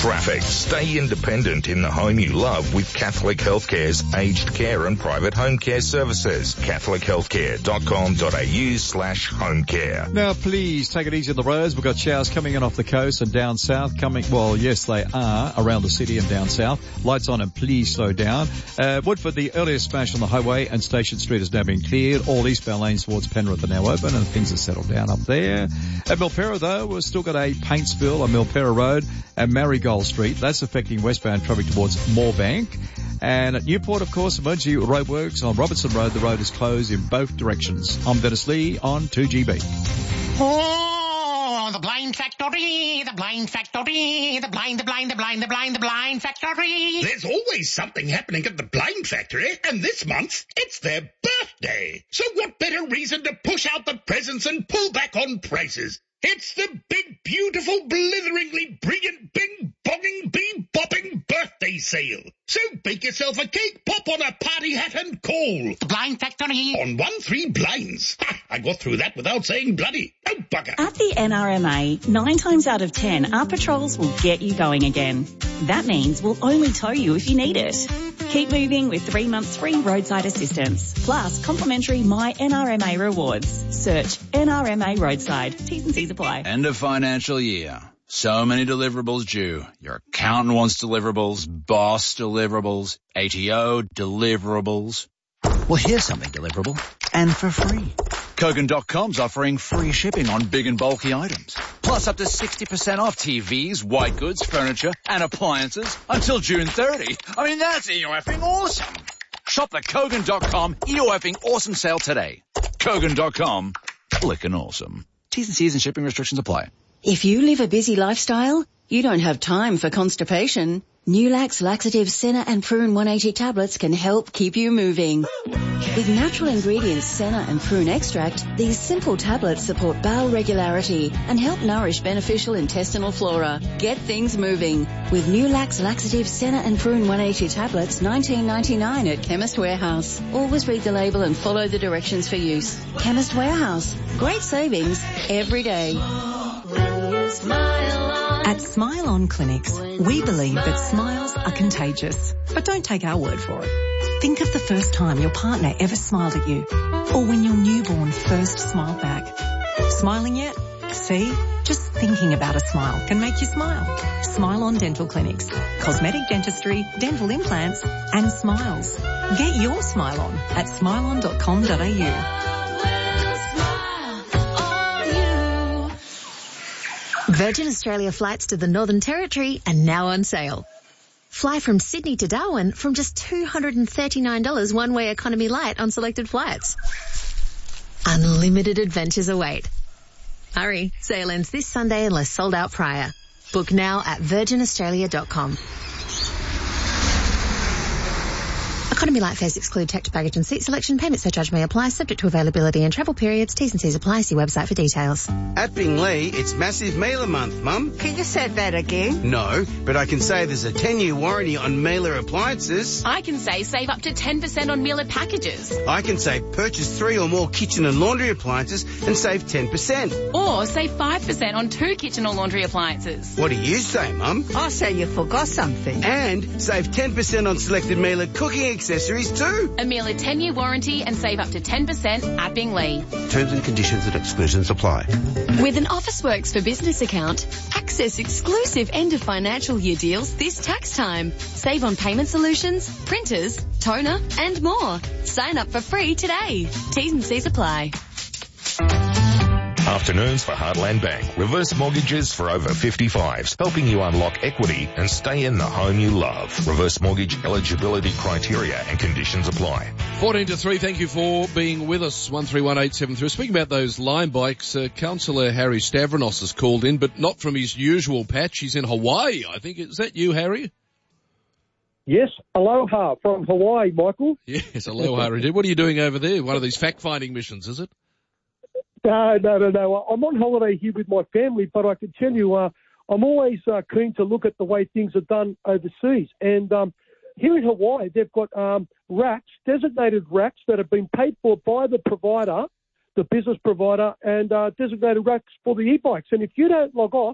traffic. Stay independent in the home you love with Catholic Healthcare's aged care and private home care services. catholichealthcare.com.au/home care. Now, please take it easy on the roads. We've got showers coming in off the coast and down south coming, well, yes, they are around the city and down south. Lights on and please slow down. Woodford, the earliest smash on the highway and Station Street has now been cleared. All eastbound lanes towards Penrith are now open and things are settled down up there. At Milperra, though, we've still got a paint spill on Milperra Road and Marigold Street. That's affecting westbound traffic towards Moorebank. And at Newport, of course, emergency roadworks on Robertson Road. The road is closed in both directions. I'm Dennis Lee on 2GB. Oh, the blind factory, the blind factory, the blind factory. There's always something happening at the blind factory, and this month it's their birthday. So what better reason to push out the presents and pull back on prices? It's the big, beautiful, blitheringly brilliant, bing-bonging, bee-bopping birthday sale. So bake yourself a cake, pop on a party hat and call. The Blind Factory. On 1-3 blinds. Ha, I got through that without saying bloody. Oh, bugger. At the NRMA, 9 times out of 10, our patrols will get you going again. That means we'll only tow you if you need it. Keep moving with 3 months free roadside assistance, plus complimentary My NRMA rewards. Search NRMA Roadside. T's and C's apply. End of financial year. So many deliverables due. Your accountant wants deliverables, boss deliverables, ATO deliverables. Well, here's something deliverable, and for free. Kogan.com's offering free shipping on big and bulky items. Plus up to 60% off TVs, white goods, furniture, and appliances until June 30. I mean, that's EOFing awesome. Shop the Kogan.com EOFing awesome sale today. Kogan.com, flickin' awesome. T's and C's and shipping restrictions apply. If you live a busy lifestyle, you don't have time for constipation. Nulax Laxative Senna and Prune 180 tablets can help keep you moving. With natural ingredients Senna and Prune extract, these simple tablets support bowel regularity and help nourish beneficial intestinal flora. Get things moving with Nulax Laxative Senna and Prune 180 tablets, $19.99 at Chemist Warehouse. Always read the label and follow the directions for use. Chemist Warehouse. Great savings every day. At Smile On Clinics, we believe that smiles are contagious. But don't take our word for it. Think of the first time your partner ever smiled at you, or when your newborn first smiled back. Smiling yet? See? Just thinking about a smile can make you smile. Smile On Dental Clinics. Cosmetic dentistry, dental implants, and smiles. Get your smile on at smileon.com.au. Virgin Australia flights to the Northern Territory are now on sale. Fly from Sydney to Darwin from just $239 one-way economy light on selected flights. Unlimited adventures await. Hurry, sale ends this Sunday unless sold out prior. Book now at virginaustralia.com. Economy light fares exclude checked baggage and seat selection. Payment surcharge may apply, subject to availability and travel periods. T's and C's apply. See website for details. At Binglee, it's Massive Mailer Month, Mum. Can you say that again? No, but I can say there's a 10-year warranty on Mailer appliances. I can say save up to 10% on Mailer packages. I can say purchase 3 or more kitchen and laundry appliances and save 10%. Or save 5% on 2 kitchen or laundry appliances. What do you say, Mum? I say you forgot something. And save 10% on selected Mailer cooking accessories too. A Mailer 10-year warranty and save up to 10% at Binglee. Terms and conditions and exclusions apply. With an Officeworks for Business account, access exclusive end of financial year deals this tax time. Save on payment solutions, printers, toner, and more. Sign up for free today. T's and C's apply. Afternoons for Heartland Bank. Reverse mortgages for over 55s, helping you unlock equity and stay in the home you love. Reverse mortgage eligibility criteria and conditions apply. 14 to 3, thank you for being with us. 131873. Speaking about those Lime bikes, Councillor Harry Stavronos has called in, but not from his usual patch. He's in Hawaii, I think. Is that you, Harry? Yes, aloha from Hawaii, Michael. Yes, aloha indeed. What are you doing over there? One of these fact-finding missions, is it? No. I'm on holiday here with my family, but I can tell you I'm always keen to look at the way things are done overseas. And here in Hawaii, they've got racks, designated racks that have been paid for by the provider, the business provider, and designated racks for the e-bikes. And if you don't log off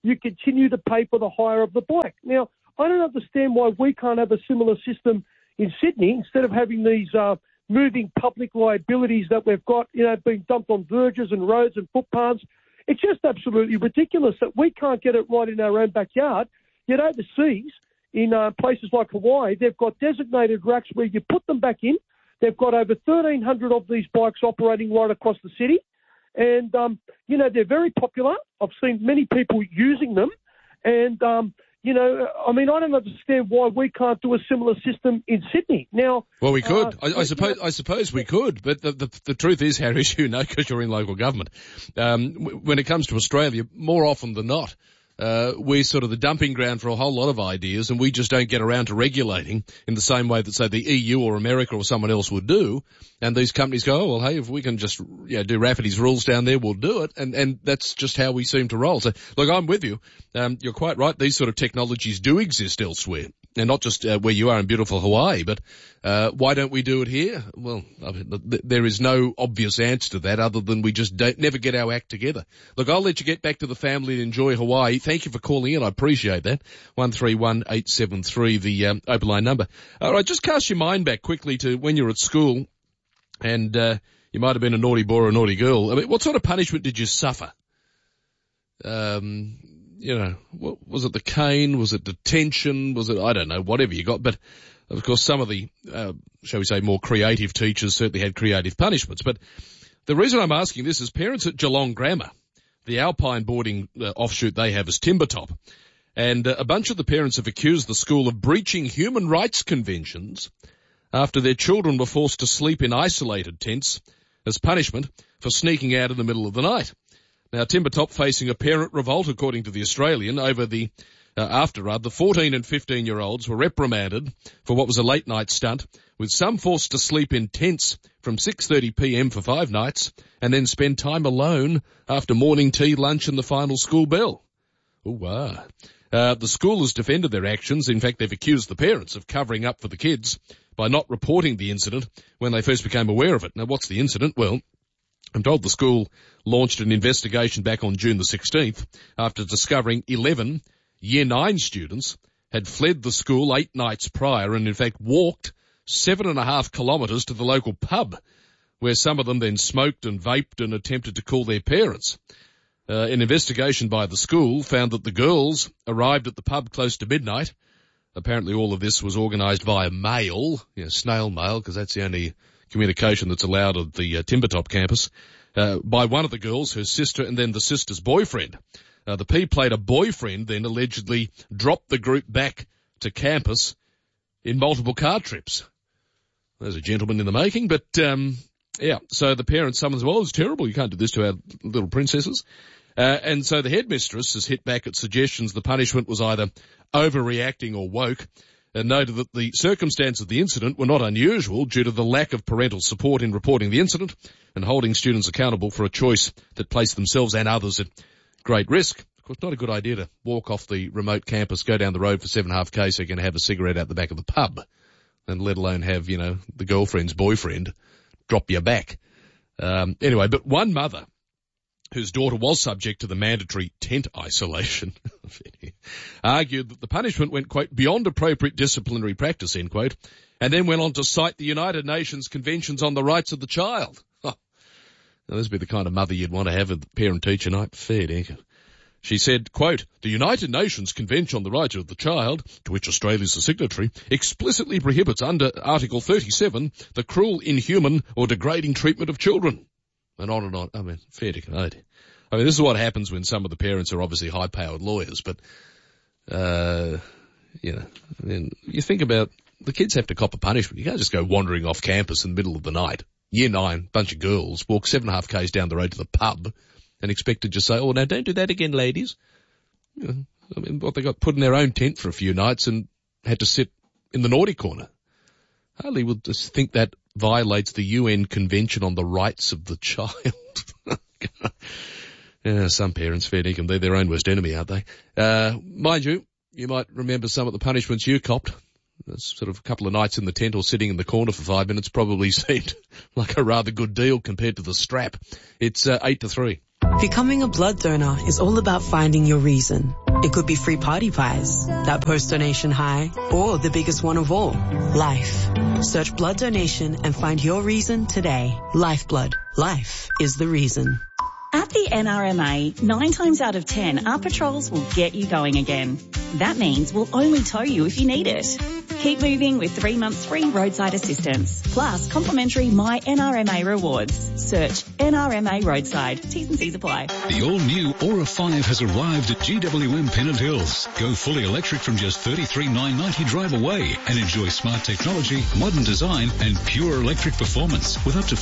you continue to pay for the hire of the bike. Now, I don't understand why we can't have a similar system in Sydney instead of having these moving public liabilities that we've got, being dumped on verges and roads and footpaths. It's just absolutely ridiculous that we can't get it right in our own backyard. Yet overseas, in places like Hawaii, they've got designated racks where you put them back in. They've got over 1,300 of these bikes operating right across the city. And, they're very popular. I've seen many people using them. And, I don't understand why we can't do a similar system in Sydney. Now, well, we could. I suppose we could. But the truth is, Harry, as you know, because you're in local government, when it comes to Australia, more often than not, we're sort of the dumping ground for a whole lot of ideas, and we just don't get around to regulating in the same way that, say, the EU or America or someone else would do. And these companies go, oh, well, hey, if we can just do Rafferty's rules down there, we'll do it. And that's just how we seem to roll. So, look, I'm with you. You're quite right. These sort of technologies do exist elsewhere. And not just where you are in beautiful Hawaii, but why don't we do it here? Well, there is no obvious answer to that other than we just never get our act together. Look, I'll let you get back to the family and enjoy Hawaii. Thank you for calling in. I appreciate that. 131873, the open line number. All right, just cast your mind back quickly to when you were at school and you might have been a naughty boy or a naughty girl. I mean, what sort of punishment did you suffer? Was it the cane? Was it detention? Was it, I don't know, whatever you got. But, of course, some of the, shall we say, more creative teachers certainly had creative punishments. But the reason I'm asking this is parents at Geelong Grammar, the Alpine boarding offshoot they have is Timbertop. And a bunch of the parents have accused the school of breaching human rights conventions after their children were forced to sleep in isolated tents as punishment for sneaking out in the middle of the night. Now, Timbertop facing a parent revolt, according to the Australian, over the 14 and 15-year-olds were reprimanded for what was a late-night stunt, with some forced to sleep in tents from 6:30 p.m. for 5 nights and then spend time alone after morning tea, lunch and the final school bell. Ooh, wow. The school has defended their actions. In fact, they've accused the parents of covering up for the kids by not reporting the incident when they first became aware of it. Now, what's the incident? Well, I'm told the school launched an investigation back on June the 16th after discovering 11 Year 9 students had fled the school 8 nights prior and in fact walked 7.5 kilometres to the local pub where some of them then smoked and vaped and attempted to call their parents. An investigation by the school found that the girls arrived at the pub close to midnight. Apparently all of this was organised via mail, snail mail, because that's the only communication that's allowed at the Timbertop campus, by one of the girls, her sister, and then the sister's boyfriend. The P-Plater boyfriend then allegedly dropped the group back to campus in multiple car trips. There's a gentleman in the making, but so the parents summons, well, it's terrible, you can't do this to our little princesses. And so the headmistress has hit back at suggestions the punishment was either overreacting or woke, and noted that the circumstances of the incident were not unusual due to the lack of parental support in reporting the incident and holding students accountable for a choice that placed themselves and others at great risk. Of course, not a good idea to walk off the remote campus, go down the road for 7.5 km so you can have a cigarette out the back of the pub, and let alone have, the girlfriend's boyfriend drop you back. Anyway, but one mother whose daughter was subject to the mandatory tent isolation, argued that the punishment went, quote, beyond appropriate disciplinary practice, end quote, and then went on to cite the United Nations Conventions on the Rights of the Child. Oh, now, this would be the kind of mother you'd want to have at the parent-teacher night. Fair dinkum. She said, quote, the United Nations Convention on the Rights of the Child, to which Australia is a signatory, explicitly prohibits under Article 37 the cruel, inhuman or degrading treatment of children. And on and on. I mean, fair to note. I mean, this is what happens when some of the parents are obviously high-powered lawyers, but, you think about the kids have to cop a punishment. You can't just go wandering off campus in the middle of the night. Year 9, bunch of girls, walk 7.5 k's down the road to the pub and expect to just say, oh, now don't do that again, ladies. I mean, what, they got put in their own tent for a few nights and had to sit in the naughty corner. Hardly would just think that violates the UN Convention on the Rights of the Child. Some parents, fair dinkum, they're their own worst enemy, aren't they? Mind you, you might remember some of the punishments you copped. That's sort of a couple of nights in the tent or sitting in the corner for 5 minutes probably seemed like a rather good deal compared to the strap. It's 8 to 3. Becoming a blood donor is all about finding your reason. It could be free party pies, that post-donation high, or the biggest one of all, life. Search blood donation and find your reason today. Lifeblood. Life is the reason. At the NRMA, 9 times out of 10, our patrols will get you going again. That means we'll only tow you if you need it. Keep moving with 3 months free roadside assistance, plus complimentary My NRMA rewards. Search NRMA Roadside. T's and C's apply. The all-new Aura 5 has arrived at GWM Pennant Hills. Go fully electric from just $33,990 drive away and enjoy smart technology, modern design and pure electric performance with up to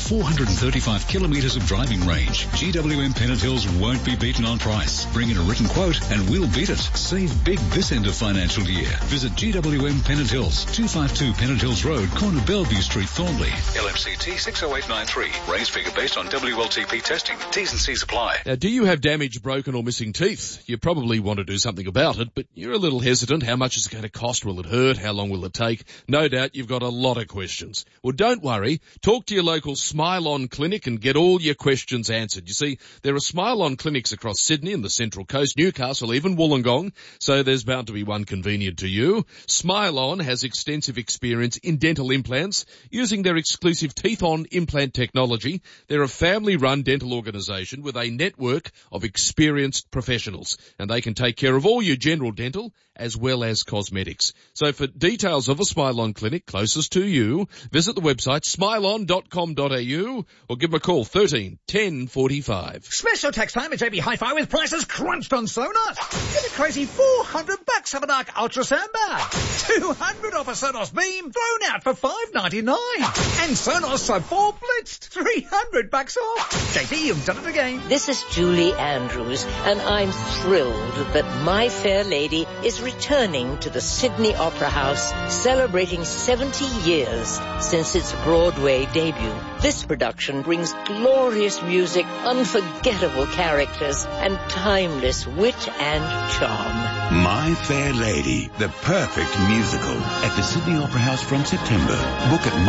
435 kilometres of driving range. GWM Pennant Hills won't be beaten on price. Bring in a written quote and we'll beat it. Save big this end of financial year. Visit GWM Pennant Hills, 252 Pennant Hills Road, corner Bellevue Street, Thornley. LMCT 60893. Raised figure based on WLTP testing. T's and C's apply. Now, do you have damaged, broken or missing teeth? You probably want to do something about it, but you're a little hesitant. How much is it going to cost? Will it hurt? How long will it take? No doubt you've got a lot of questions. Well, don't worry. Talk to your local Smile On clinic and get all your questions answered. You see, there are Smile On clinics across Sydney and the Central Coast, Newcastle, even Wollongong, so there's bound to be one convenient to you. Smile On has extensive experience in dental implants using their exclusive Teeth-On implant technology. They're a family-run dental organisation with a network of experienced professionals, and they can take care of all your general dental as well as cosmetics. So for details of a Smile On clinic closest to you, visit the website smileon.com.au or give them a call 13 10 45. Special tax time at JB Hi-Fi with prices crunched on Sonos. Get a crazy $400 for an Arc Ultra soundbar. $200 off a Sonos Beam thrown out for $599. And Sonos Sub 4 blitzed $300 off. JB, you've done it again. This is Julie Andrews, and I'm thrilled that My Fair Lady is returning to the Sydney Opera House, celebrating 70 years since its Broadway debut. This production brings glorious music, unforgettable characters, and timeless wit and charm. My Fair Lady, the perfect musical, at the Sydney Opera House from September. Book at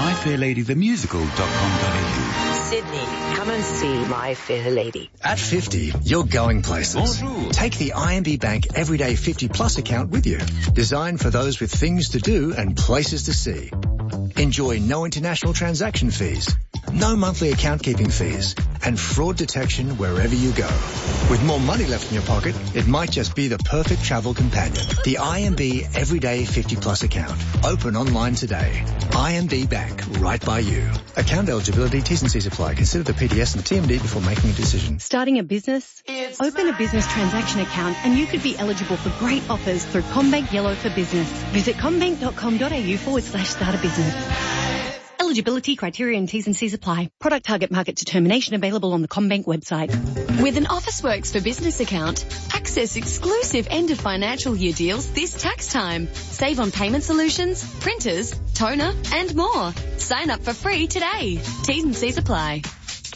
myfairladythemusical.com.au. Sydney, come and see My Fair Lady. At 50, you're going places. Bonjour. Take the IMB Bank Everyday 50 Plus account with you. Designed for those with things to do and places to see. Enjoy no international transaction fees, no monthly account keeping fees, and fraud detection wherever you go. With more money left in your pocket, it might just be the perfect travel companion. The IMB Everyday 50 Plus account. Open online today. IMB Bank, right by you. Account eligibility, T's and C's apply. Consider the PDS and TMD before making a decision. Starting a business? Open a business transaction account and you could be eligible for great offers through CommBank Yellow for Business. Visit commbank.com.au/start a business. Eligibility, criteria and T's and C's apply. Product target market determination available on the CommBank website. With an Officeworks for Business account, access exclusive end of financial year deals this tax time. Save on payment solutions, printers, toner and more. Sign up for free today. T's and C's apply.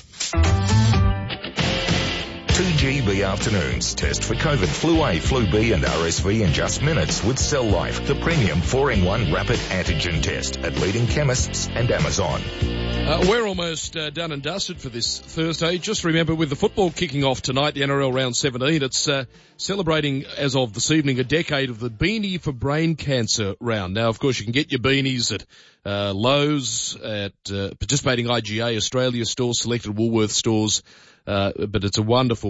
2GB Afternoons. Test for COVID, Flu A, Flu B and RSV in just minutes with Cell Life, the premium 4-in-1 rapid antigen test at leading chemists and Amazon. We're almost done and dusted for this Thursday. Just remember, with the football kicking off tonight, the NRL Round 17, it's celebrating, as of this evening, a decade of the Beanie for Brain Cancer round. Now, of course, you can get your beanies at Lowe's, at participating IGA Australia stores, selected Woolworths stores, but it's a wonderful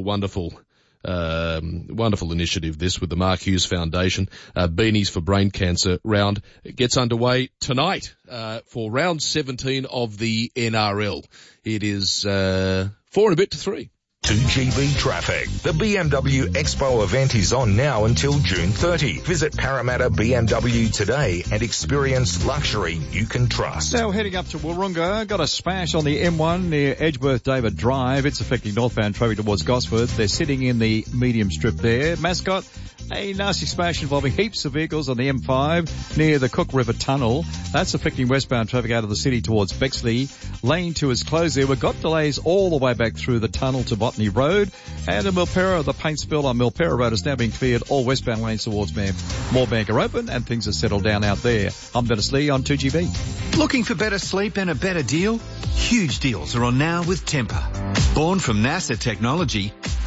initiative, this, with the Mark Hughes Foundation. Beanies for Brain Cancer round gets underway tonight for round 17 of the NRL. It is 4 and a bit to 3. 2GB traffic. The BMW Expo event is on now until June 30. Visit Parramatta BMW today and experience luxury you can trust. Now heading up to Wahroonga, got a smash on the M1 near Edgeworth David Drive. It's affecting northbound traffic towards Gosford. They're sitting in the medium strip there. Mascot, a nasty smash involving heaps of vehicles on the M5 near the Cook River Tunnel. That's affecting westbound traffic out of the city towards Bexley. Lane 2 is closed there. We've got delays all the way back through the tunnel to Botany Road. And in Milperra, the paint spill on Milperra Road is now being cleared. All westbound lanes towards Moorebank are open and things are settled down out there. I'm Dennis Lee on 2GB. Looking for better sleep and a better deal? Huge deals are on now with Tempur. Born from NASA technology,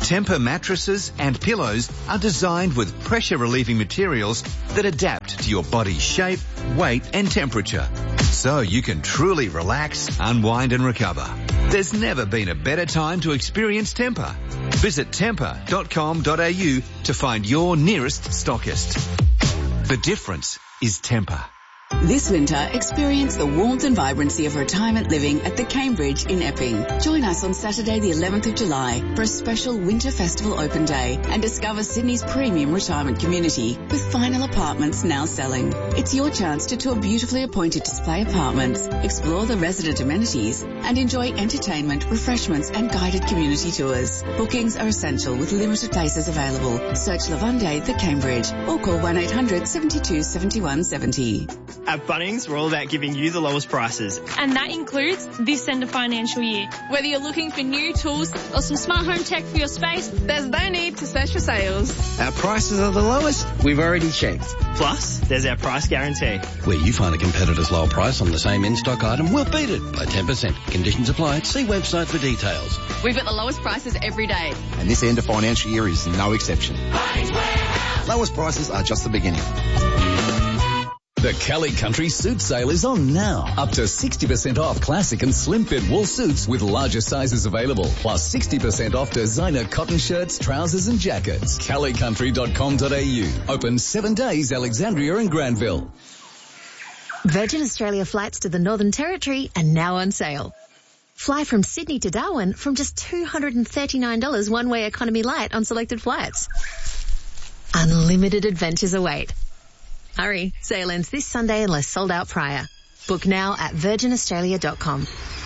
Tempur mattresses and pillows are designed with pressure-relieving materials that adapt to your body's shape, weight and temperature, so you can truly relax, unwind and recover. There's never been a better time to experience Tempur. Visit tempur.com.au to find your nearest stockist. The difference is Tempur. This winter, experience the warmth and vibrancy of retirement living at the Cambridge in Epping. Join us on Saturday the 11th of July for a special Winter Festival Open Day and discover Sydney's premium retirement community with final apartments now selling. It's your chance to tour beautifully appointed display apartments, explore the resident amenities and enjoy entertainment, refreshments and guided community tours. Bookings are essential with limited places available. Search Lavande The Cambridge or call 1800 72 71 70. At Bunnings, we're all about giving you the lowest prices. And that includes this end of financial year. Whether you're looking for new tools or some smart home tech for your space, there's no need to search for sales. Our prices are the lowest we've already checked. Plus, there's our price guarantee. Where you find a competitor's lower price on the same in-stock item, we'll beat it by 10%. Conditions apply. See website for details. We've got the lowest prices every day. And this end of financial year is no exception. Lowest prices are just the beginning. The Kelly Country Suit Sale is on now. Up to 60% off classic and slim fit wool suits with larger sizes available. Plus 60% off designer cotton shirts, trousers and jackets. kellycountry.com.au. Open 7 days, Alexandria and Granville. Virgin Australia flights to the Northern Territory are now on sale. Fly from Sydney to Darwin from just $239 one-way economy light on selected flights. Unlimited adventures await. Hurry, sale ends this Sunday unless sold out prior. Book now at virginaustralia.com.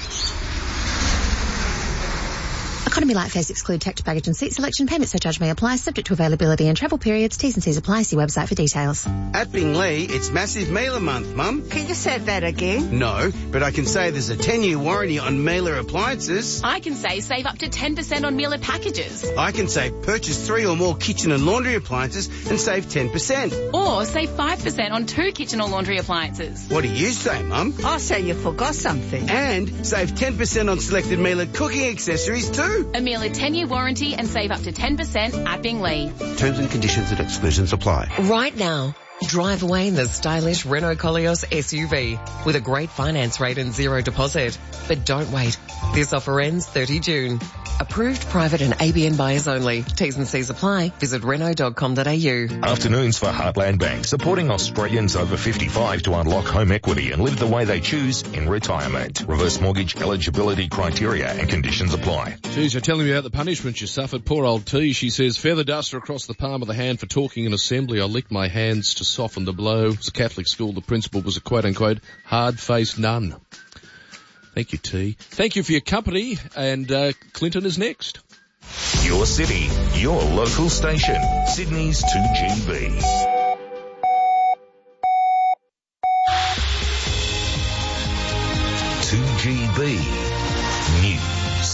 Economy light fares exclude tax, baggage and seat selection. Payment surcharge may apply, subject to availability and travel periods. T's and C's apply. See website for details. At Binglee, it's massive mailer month, Mum. Can you say that again? No, but I can say there's a 10-year warranty on mailer appliances. I can say save up to 10% on mailer packages. I can say purchase 3 or more kitchen and laundry appliances and save 10%. Or save 5% on 2 kitchen or laundry appliances. What do you say, Mum? I say you forgot something. And save 10% on selected mailer cooking accessories too. A Miele 10-year warranty and save up to 10% at Binglee. Terms and conditions and exclusions apply. Right now, drive away in the stylish Renault Koleos SUV with a great finance rate and zero deposit. But don't wait. This offer ends 30 June. Approved private and ABN buyers only. T's and C's apply. Visit Renault.com.au. Afternoons for Heartland Bank, supporting Australians over 55 to unlock home equity and live the way they choose in retirement. Reverse mortgage eligibility criteria and conditions apply. Geez, you're telling me about the punishment you suffered. Poor old T. She says, feather duster across the palm of the hand for talking in assembly. I licked my hands to soften the blow. It was a Catholic school. The principal was a quote-unquote hard-faced nun. Thank you, T. Thank you for your company, and Clinton is next. Your city, your local station, Sydney's 2GB. News.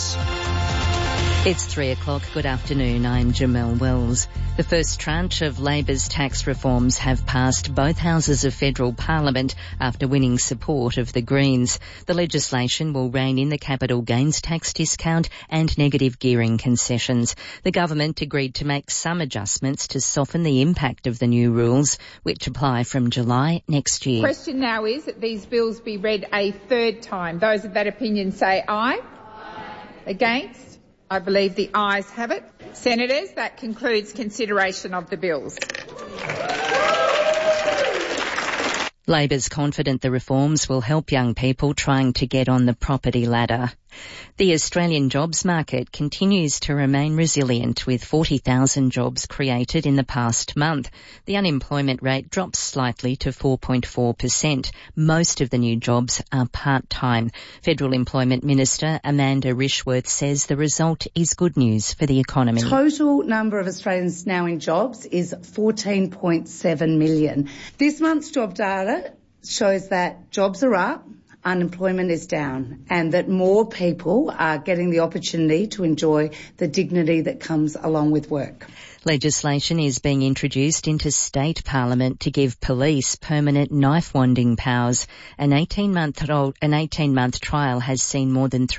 It's 3 o'clock. Good afternoon. I'm Jamelle Wells. The first tranche of Labor's tax reforms have passed both houses of federal parliament after winning support of the Greens. The legislation will rein in the capital gains tax discount and negative gearing concessions. The government agreed to make some adjustments to soften the impact of the new rules, which apply from July next year. The question now is that these bills be read a third time. Those of that opinion say aye. Against? I believe the ayes have it. Senators, that concludes consideration of the bills. Labor's confident the reforms will help young people trying to get on the property ladder. The Australian jobs market continues to remain resilient, with 40,000 jobs created in the past month. The unemployment rate drops slightly to 4.4%. Most of the new jobs are part-time. Federal Employment Minister Amanda Rishworth says the result is good news for the economy. Total number of Australians now in jobs is 14.7 million. This month's job data shows that jobs are up, unemployment is down, and that more people are getting the opportunity to enjoy the dignity that comes along with work. Legislation is being introduced into state parliament to give police permanent knife-wanding powers. An 18-month trial has seen more than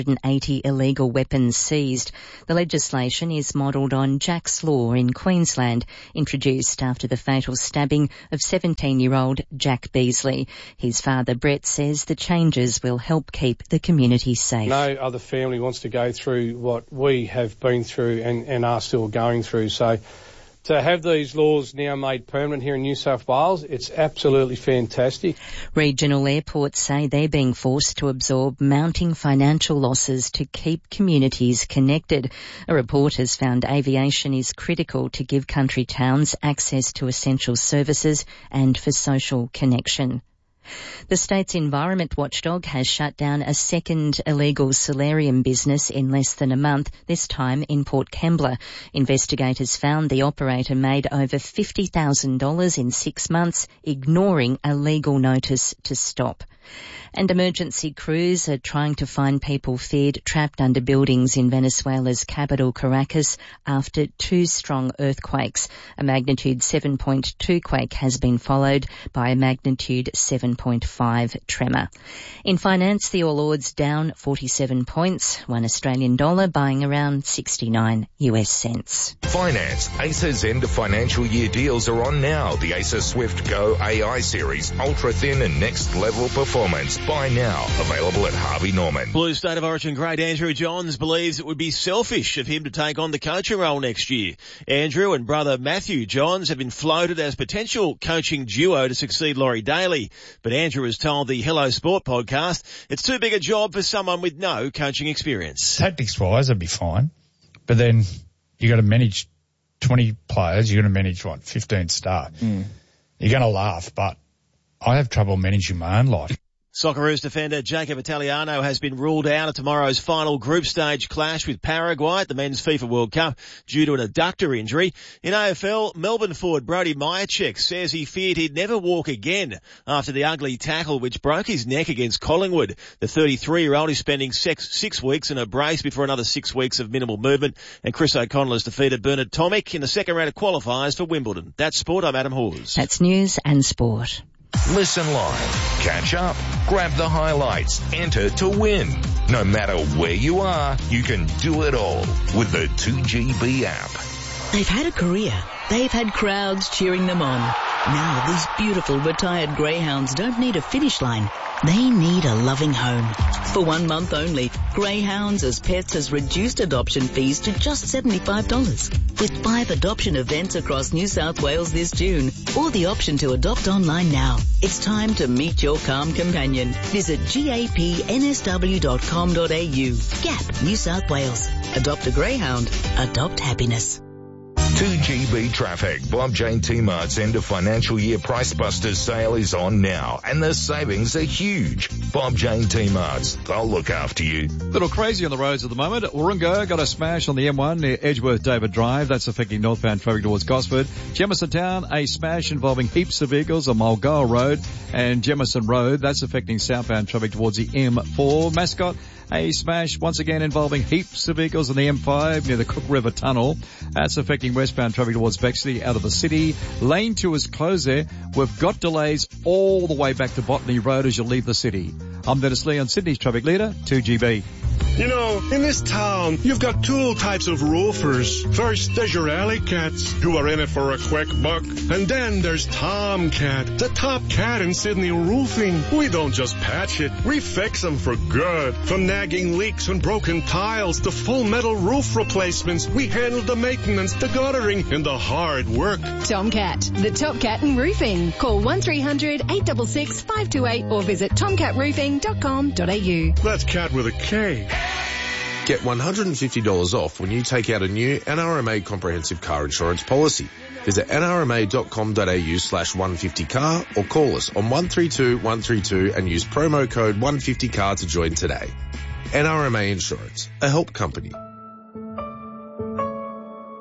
380 illegal weapons seized. The legislation is modelled on Jack's Law in Queensland, introduced after the fatal stabbing of 17-year-old Jack Beasley. His father, Brett, says the changes will help keep the community safe. No other family wants to go through what we have been through and are still going through. So to have these laws now made permanent here in New South Wales, it's absolutely fantastic. Regional airports say they're being forced to absorb mounting financial losses to keep communities connected. A report has found aviation is critical to give country towns access to essential services and for social connection. The state's environment watchdog has shut down a second illegal solarium business in less than a month, this time in Port Kembla. Investigators found the operator made over $50,000 in 6 months, ignoring a legal notice to stop. And emergency crews are trying to find people feared trapped under buildings in Venezuela's capital, Caracas, after 2 strong earthquakes. A magnitude 7.2 quake has been followed by a magnitude 7.5 tremor. In finance, the All Ords down 47 points, $1 Australian buying around 69 US cents. Finance. ACER's end of financial year deals are on now. The ACER Swift Go AI series, ultra thin and next level performance. Buy now. Available at Harvey Norman. Blue State of Origin great Andrew Johns believes it would be selfish of him to take on the coaching role next year. Andrew and brother Matthew Johns have been floated as potential coaching duo to succeed Laurie Daly. But Andrew has told the Hello Sport podcast it's too big a job for someone with no coaching experience. Tactics-wise, it'd be fine. But then you got to manage 20 players. You got to manage, 15 staff. You're going to laugh, but I have trouble managing my own life. Socceroos defender Jacob Italiano has been ruled out of tomorrow's final group stage clash with Paraguay at the Men's FIFA World Cup due to an adductor injury. In AFL, Melbourne forward Brody Myercheck says he feared he'd never walk again after the ugly tackle which broke his neck against Collingwood. The 33-year-old is spending 6 weeks in a brace before another 6 weeks of minimal movement, and Chris O'Connell has defeated Bernard Tomic in the second round of qualifiers for Wimbledon. That's sport. I'm Adam Hawes. That's news and sport. Listen live, catch up, grab the highlights, enter to win. No matter where you are, you can do it all with the 2GB app. They've had a career. They've had crowds cheering them on. Now these beautiful retired greyhounds don't need a finish line. They need a loving home. For 1 month only, Greyhounds as Pets has reduced adoption fees to just $75. With 5 adoption events across New South Wales this June, or the option to adopt online now. It's time to meet your calm companion. Visit gapnsw.com.au. GAP, New South Wales. Adopt a Greyhound. Adopt happiness. 2GB traffic. Bob Jane T-Mart's end of financial year Price Busters sale is on now, and the savings are huge. Bob Jane T-Mart's, they'll look after you. Little crazy on the roads at the moment. Warringah got a smash on the M1 near Edgeworth David Drive. That's affecting northbound traffic towards Gosford. Jemison Town, a smash involving heaps of vehicles on Mulgoa Road and Jemison Road. That's affecting southbound traffic towards the M4. Mascot, a smash once again involving heaps of vehicles on the M5 near the Cook River Tunnel. That's affecting westbound traffic towards Bexley out of the city. Lane 2 is closed there. We've got delays all the way back to Botany Road as you leave the city. I'm Dennis Lee on Sydney's Traffic Leader, 2GB. You know, in this town, you've got 2 types of roofers. First, there's your alley cats, who are in it for a quick buck. And then there's Tomcat, the top cat in Sydney roofing. We don't just patch it, we fix them for good. From nagging leaks and broken tiles to full metal roof replacements, we handle the maintenance, the guttering, and the hard work. Tomcat, the top cat in roofing. Call 1300 866 528 or visit tomcatroofing.com.au. That's cat with a K. Get $150 off when you take out a new NRMA comprehensive car insurance policy. Visit nrma.com.au/150car or call us on 132 132 and use promo code 150car to join today. NRMA Insurance, a help company.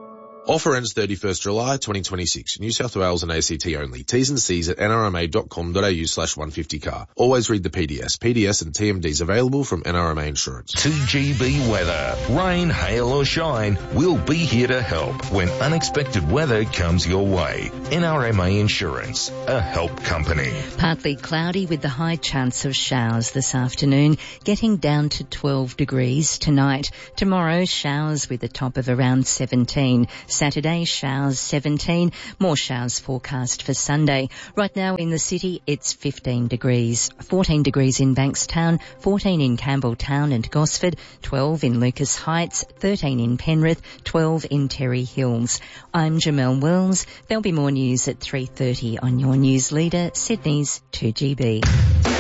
Offer ends 31st July 2026. New South Wales and ACT only. T's and C's at nrma.com.au/150car. Always read the PDS. PDS and TMDs available from NRMA Insurance. 2GB weather. Rain, hail or shine, we'll be here to help when unexpected weather comes your way. NRMA Insurance, a help company. Partly cloudy with the high chance of showers this afternoon, getting down to 12 degrees tonight. Tomorrow, showers with a top of around 17. Saturday, showers 17. More showers forecast for Sunday. Right now in the city, it's 15 degrees. 14 degrees in Bankstown, 14 in Campbelltown and Gosford, 12 in Lucas Heights, 13 in Penrith, 12 in Terry Hills. I'm Jamelle Wells. There'll be more news at 3:30 on your news leader, Sydney's 2GB.